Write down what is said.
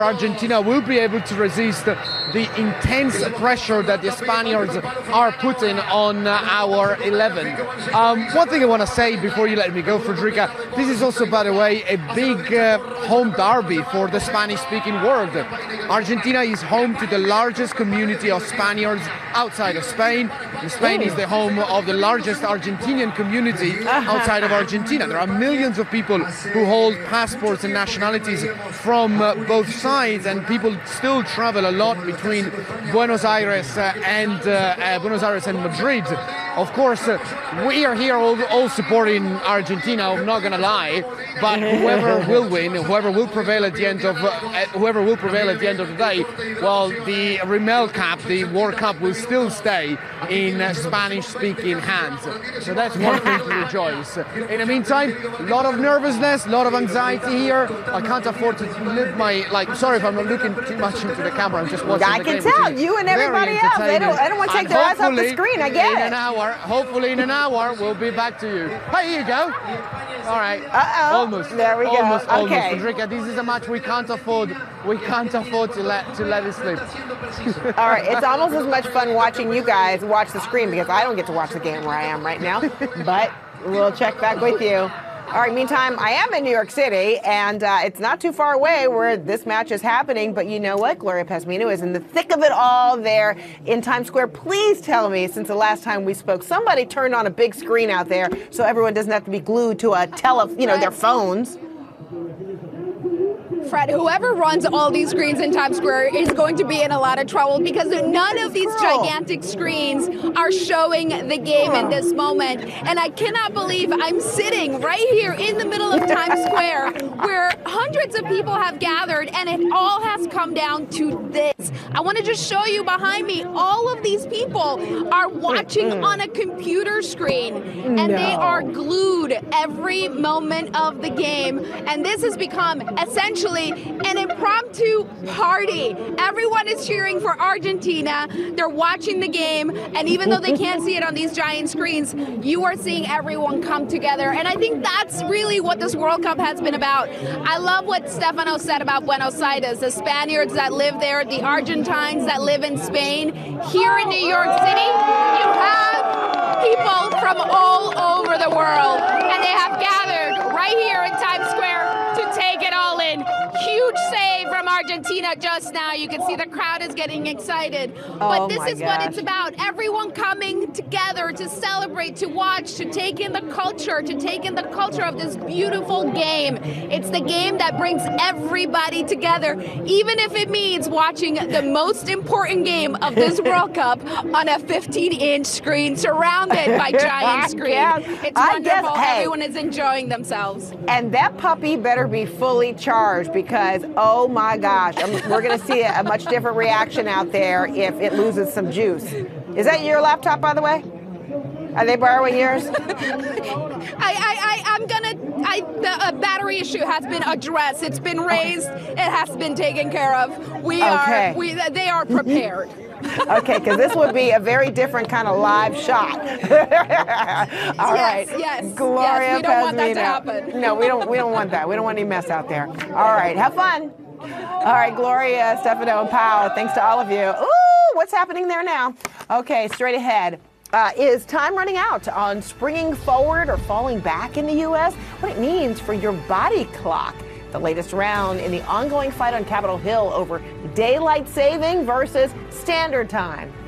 Argentina will be able to resist the intense pressure that the Spaniards are putting on our 11. One thing I want to say before you let me go, Frederica, this is also, by the way, a big home derby for the Spanish-speaking world. Argentina is home to the largest community of Spaniards outside of Spain. Spain is the home of the largest Argentinian community outside of Argentina. There are millions of people who hold passports and nationalities from both sides, and people still travel a lot between Buenos Aires and Madrid. Of course, we are here all supporting Argentina. I'm not going to lie, but whoever will win, whoever will prevail at the end of the day, well, the Rimmel Cup, the World Cup, will still stay in Spanish-speaking hands. So that's one thing to rejoice. In the meantime, a lot of nervousness, a lot of anxiety here. I can't afford to live my, sorry if I'm not looking too much into the camera. I'm just watching the game. I can tell, you and everybody else. They don't want to take their eyes off the screen. I get it. Hopefully in an hour, we'll be back to you. Hey, here you go. All right. Almost. There we go. Almost. Okay. Frederica, this is a match we can't afford to let it slip. All right. It's almost as much fun watching you guys watch the screen, because I don't get to watch the game where I am right now. But we'll check back with you. All right, meantime, I am in New York City, and it's not too far away where this match is happening. But you know what? Gloria Pazmino is in the thick of it all there in Times Square. Please tell me, since the last time we spoke, somebody turned on a big screen out there so everyone doesn't have to be glued to their phones. Fred, whoever runs all these screens in Times Square is going to be in a lot of trouble, because none of these gigantic screens are showing the game in this moment. And I cannot believe I'm sitting right here in the middle of Times Square where hundreds of people have gathered, and it all has come down to this. I want to just show you behind me, all of these people are watching on a computer screen, and they are glued every moment of the game. And this has become essentially an impromptu party. Everyone is cheering for Argentina. They're watching the game, and even though they can't see it on these giant screens, you are seeing everyone come together. And I think that's really what this World Cup has been about. I love what Stefano said about Buenos Aires, the Spaniards that live there, the Argentines that live in Spain. Here in New York City, you have people from all over the world, and they have gathered right here in Times Square to take it all in. Huge save from Argentina just now. You can see the crowd is getting excited. But this is what it's about. Everyone coming together to celebrate, to watch, to take in the culture, of this beautiful game. It's the game that brings everybody together, even if it means watching the most important game of this World Cup on a 15-inch screen surrounded by giant screens. It's wonderful. Everyone is enjoying themselves. And that puppy better be fully charged, because, oh my gosh, we're going to see a much different reaction out there if it loses some juice. Is that your laptop, by the way? Are they borrowing yours? The battery issue has been addressed. It's been raised. It has been taken care of. They are prepared. Okay, because this would be a very different kind of live shot. All right. Yes. Gloria we don't want that to happen. No, we don't want that. We don't want any mess out there. All right, have fun. All right, Gloria, Stefano, and Pao, thanks to all of you. Ooh, what's happening there now? Okay, straight ahead. Is time running out on springing forward or falling back in the U.S.? What it means for your body clock. The latest round in the ongoing fight on Capitol Hill over daylight saving versus standard time.